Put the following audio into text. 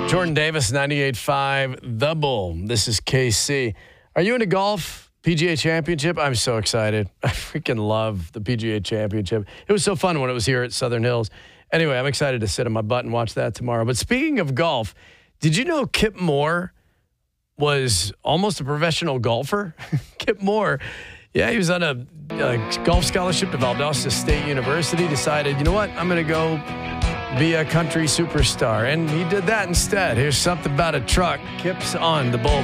Jordan Davis, 98.5, The Bull. This is KC. Are you into golf? PGA Championship? I'm so excited. I freaking love the PGA Championship. It was so fun when it was here at Southern Hills. Anyway, I'm excited to sit on my butt and watch that tomorrow. But speaking of golf, did you know Kip Moore was almost a professional golfer? Kip Moore, yeah, he was on a golf scholarship to Valdosta State University, decided, you know what, I'm going to go be a country superstar. And he did that instead. Here's something about a truck. Kip's on The Bull.